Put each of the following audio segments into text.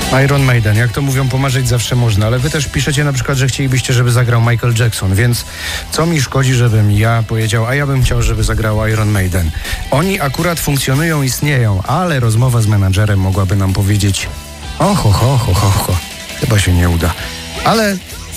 Iron Maiden, jak to mówią, pomarzyć zawsze można, ale wy też piszecie na przykład, że chcielibyście, żeby zagrał Michael Jackson, więc co mi szkodzi, żebym ja powiedział, a ja bym chciał, żeby zagrał Iron Maiden. Oni akurat funkcjonują, istnieją, ale rozmowa z menadżerem mogłaby nam powiedzieć chyba się nie uda. Ale.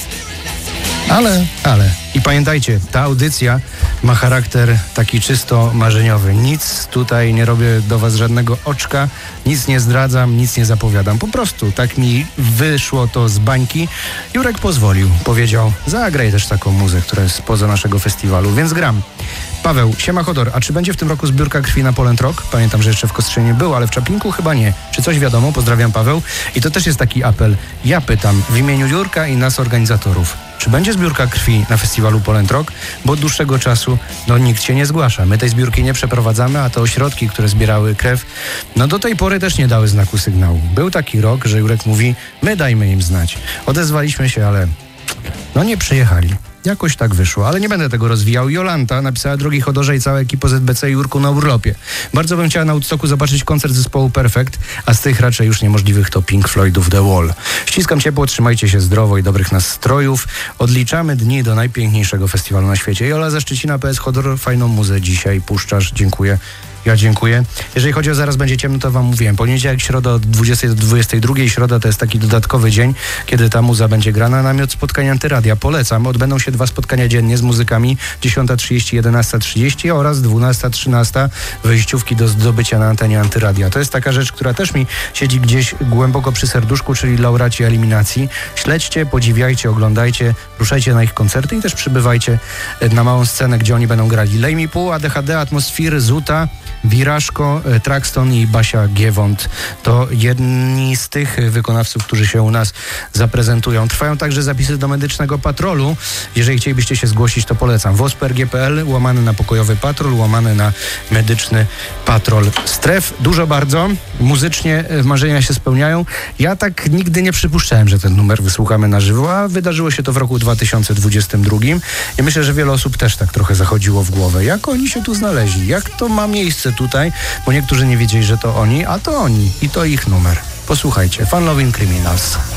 I pamiętajcie, ta audycja ma charakter taki czysto marzeniowy. Nic tutaj nie robię do was żadnego oczka, nic nie zdradzam, nic nie zapowiadam. Po prostu tak mi wyszło to z bańki. Jurek pozwolił, powiedział, zagraj też taką muzę, która jest poza naszego festiwalu, więc gram. Paweł, siema Chodor, a czy będzie w tym roku zbiórka krwi na Polent Rock? Pamiętam, że jeszcze w Kostrzynie był, ale w Czapinku chyba nie. Czy coś wiadomo? Pozdrawiam, Paweł. I to też jest taki apel. Ja pytam w imieniu Jurka i nas organizatorów, czy będzie zbiórka krwi na festiwalu Polent Rock? Bo od dłuższego czasu nikt się nie zgłasza. My tej zbiórki nie przeprowadzamy, a te ośrodki, które zbierały krew, do tej pory też nie dały znaku sygnału. Był taki rok, że Jurek mówi, my dajmy im znać. Odezwaliśmy się, ale nie przyjechali. Jakoś tak wyszło, ale nie będę tego rozwijał. Jolanta napisała, drogi Chodorze i cała ekipa ZBC, Jurku na urlopie. Bardzo bym chciała na Woodstocku zobaczyć koncert zespołu Perfect, a z tych raczej już niemożliwych to Pink Floydów The Wall. Ściskam ciepło, trzymajcie się zdrowo i dobrych nastrojów. Odliczamy dni do najpiękniejszego festiwalu na świecie. Jola ze Szczecina, PS Chodor, fajną muzę dzisiaj puszczasz, dziękuję. Ja dziękuję. Jeżeli chodzi o zaraz będzie ciemno, to wam mówiłem. Poniedziałek, środa od 20 do 22. Środa to jest taki dodatkowy dzień, kiedy ta muza będzie grana. Namiot spotkań Antyradia. Polecam. Odbędą się 2 spotkania dziennie z muzykami. 10:30, 11:30 oraz 12:13 wejściówki do zdobycia na antenie Antyradia. To jest taka rzecz, która też mi siedzi gdzieś głęboko przy serduszku, czyli laureaci eliminacji. Śledźcie, podziwiajcie, oglądajcie, ruszajcie na ich koncerty i też przybywajcie na małą scenę, gdzie oni będą grali. Lej mi pół, ADHD, Atmosfery, Zuta, Wirażko, Traxton i Basia Giewont to jedni z tych wykonawców, którzy się u nas zaprezentują. Trwają także zapisy do Medycznego Patrolu. Jeżeli chcielibyście się zgłosić, to polecam. wosper.gpl, łamany na Pokojowy Patrol, łamany na Medyczny Patrol. Stref dużo bardzo. Muzycznie marzenia się spełniają. Ja tak nigdy nie przypuszczałem, że ten numer wysłuchamy na żywo, a wydarzyło się to w roku 2022 i myślę, że wiele osób też tak trochę zachodziło w głowę. Jak oni się tu znaleźli? Jak to ma miejsce tutaj? Bo niektórzy nie wiedzieli, że to oni, a to oni i to ich numer. Posłuchajcie. Fun Loving Criminals.